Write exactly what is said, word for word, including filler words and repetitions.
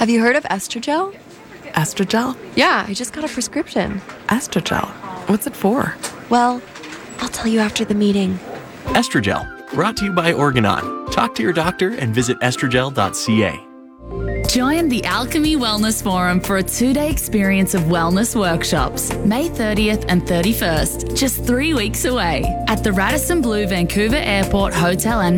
Have you heard of Estrogel? Estrogel? Yeah, I just got a prescription. Estrogel? What's it for? Well, I'll tell you after the meeting. Estrogel, brought to you by Organon. Talk to your doctor and visit estrogel dot c a. Join the Alchemy Wellness Forum for a two-day experience of wellness workshops, May thirtieth and thirty-first, just three weeks away, at the Radisson Blu Vancouver Airport Hotel and